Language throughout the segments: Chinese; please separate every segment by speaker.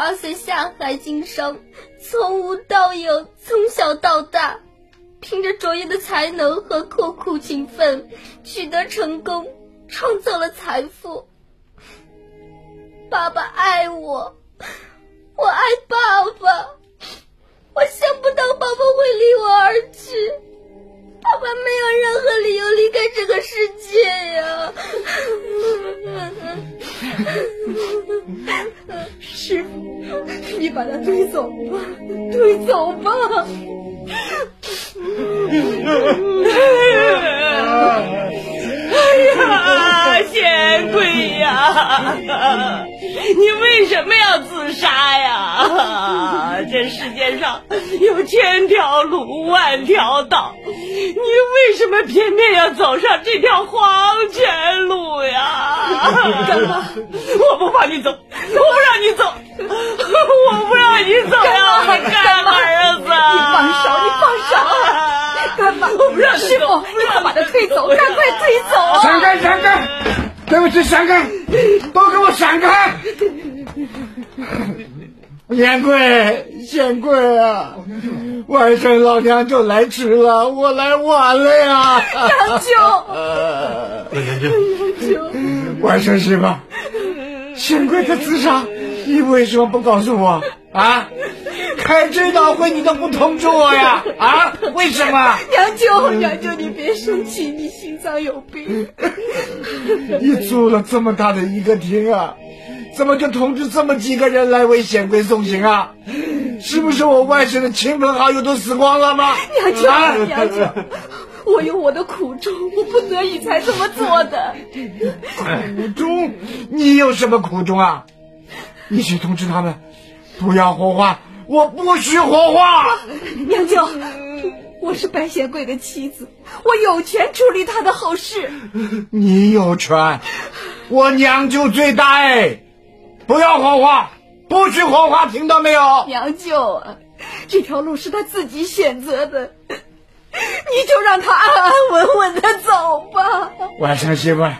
Speaker 1: 22岁下海经商，从无到有，从小到大，凭着卓越的才能和刻苦勤奋取得成功，创造了财富。爸爸爱我，我爱爸爸，我想不到爸爸会离我而去，爸爸没有任何理由离开这个世界呀。
Speaker 2: 师傅，你把他推走吧，推走吧。
Speaker 3: 哎呀，贤贵呀，你为什么要自杀呀？这世界上有千条路万条道，你为什么偏偏要走上这条黄泉路呀？
Speaker 2: 干妈，
Speaker 3: 我不放你走，我不让你走，我不让你走呀！
Speaker 2: 干妈，
Speaker 3: 儿子，
Speaker 2: 你放手，你放手！干妈，
Speaker 3: 我不让
Speaker 2: 师傅，你快把他推走，赶快推走！
Speaker 4: 闪开，闪开！对不起，闪开！都给我闪开！贤贵，贤贵啊！外甥老娘就来迟了，我来晚了呀！
Speaker 2: 杨九，
Speaker 4: 外甥媳妇，贤贵他自杀，你为什么不告诉我啊？开追悼会你都不通知我呀？啊？为什么？
Speaker 2: 杨九，你别生气，你心脏有病。
Speaker 4: 你租了这么大的一个厅啊，怎么就通知这么几个人来为贤贵送行啊？是不是我外甥的亲朋好友都死光了吗？
Speaker 2: 杨九，我有我的苦衷，我不得已才这么做的。
Speaker 4: 苦衷？你有什么苦衷啊？你去通知他们，不要火化，我不许火化。
Speaker 2: 杨九，我是白贤贵的妻子，我有权处理他的后事。
Speaker 4: 你有权，我娘就最大哎！不要火化，不许火化，听到没有？
Speaker 2: 杨九啊，这条路是他自己选择的，你就让他安安稳稳的走吧。
Speaker 4: 外甥媳妇，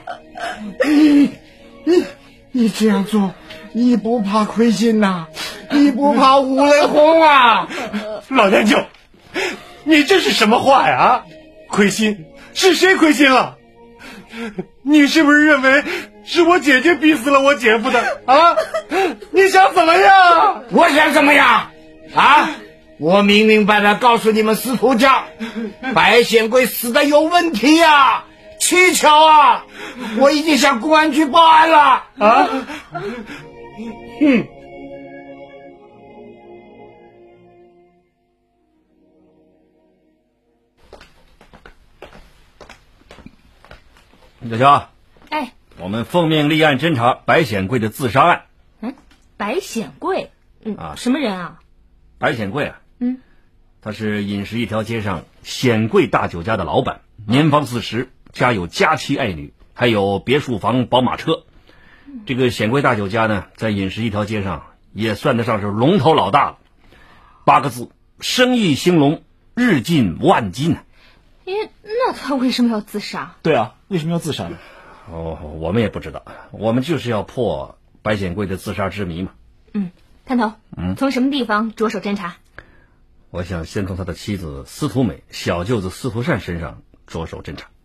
Speaker 4: 你这样做，你不怕亏心呐？你不怕五雷轰啊？
Speaker 5: 老娘舅，你这是什么话呀？亏心？是谁亏心了？你是不是认为是我姐姐逼死了我姐夫的啊？你想怎么样？
Speaker 4: 我想怎么样啊？我明明白白告诉你们司徒家，白显贵死的有问题呀！蹊跷啊！我已经向公安局报案了啊！
Speaker 6: 小乔，
Speaker 1: 哎，
Speaker 6: 我们奉命立案侦查白显贵的自杀案。
Speaker 1: 白显贵，什么人啊？
Speaker 6: 白显贵啊，他是饮食一条街上显贵大酒家的老板，年方40，家有佳妻爱女，还有别墅房、宝马车。这个显贵大酒家呢，在饮食一条街上也算得上是龙头老大了。8个字：生意兴隆，日进万金。
Speaker 1: 那他为什么要自杀？
Speaker 5: 对啊，为什么要自杀呢？
Speaker 6: 我们也不知道，我们就是要破白显贵的自杀之谜嘛。
Speaker 1: 探头，从什么地方着手侦查？
Speaker 6: 我想先从他的妻子司徒美、小舅子司徒善身上着手侦查。